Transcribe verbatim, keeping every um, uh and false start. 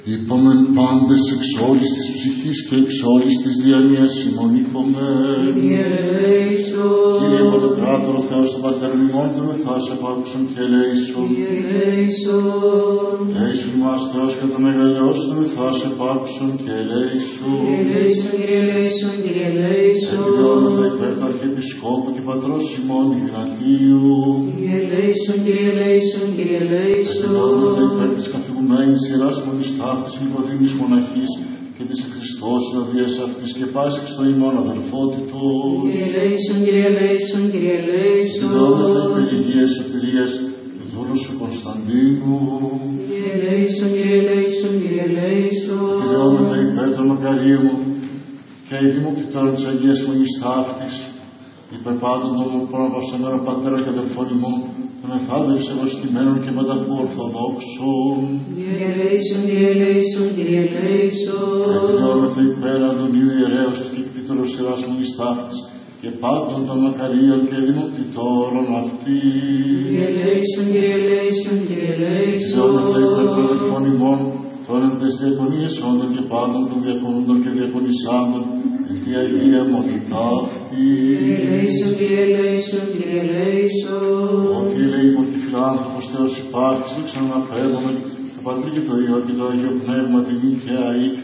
Είπαμεν πάντες εξ όλης της ψυχής και εξ όλης της διανοίας ημών είπαμεν. Κύριε ελέησον. Κύριε Παντοκράτορο Θεός των Πατέρων ημών, δομηθά σε πάκουσον και ελέησον. Κύριε ελέησον. Ελέησον μας Θεός και το μεγαλειός, δομηθά σε πάκουσον και ελέησον. Κύριε ελέησον, Κύριε ελέησον, Κύριε ελέησον. Επιδιώμεθα υπέρ του Αρχιεπισκόπου και Πατρός ημών Ιγνατίου. Κύριε ελέησον, Κύριε ελέησον, Κύριε ελέησον. Επιδιώμεθα υπέρ της καθηγουμένης Ιεράς Μονής Ταύτης Λιβαδίνης Μοναχής και της Χριστός συνοδείας αυτής και πάση εξ το ημών αδελφότητος. Κύριε ελέησον, Κύριε ελέησον, Κύριε ελέησον. Επιδιώμεθα υπέρ υγείας σωτηρίας του δούλου σου Κωνσταντίνου. Κύριε ελέησον, Κύριε ελέησον, Κύριε ελέησον. Επιδιώμεθα υπέρ των Μακαρίων και ειδημοκτητών της Αγίας Μονής Ταύτης, υπέρ πάντων των προναπαυσαμένων πατέρων και αδελφών ημών, των εθάδευς ευαισθημένων και πανταχού Ορθοδόξων. Κύριε ελέησον, Κύριε ελέησον, Κύριε ελέησον. Επιδιώμεθα υπέρ Αντωνίου Ιερέως του Κεκτήτωρος Ιεράς Μονής Ταύτης και πάντων των Μακαρίων και δημοκτητόρων αυτής. Κύριε ελέησον, Κύριε ελέησον, Κύριε ελέησον. Επιδιώμεθα υπέρ των αδελφών ημών, των εν τες διακονίες όντων και πάντων των διακονούντων και διακονισάντων, εν τη Αγία Μονή Ταύτη. Κύριε ελέησον, Κύριε ελέησον, Κύριε ελέησον. Ότι ελεήμων και φιλάνθρωπος Θεός υπάρχεις, δεν ξαναπέμπομαι, το Πατρί και το Υιό και το Αγίο Πνεύμα την νύχια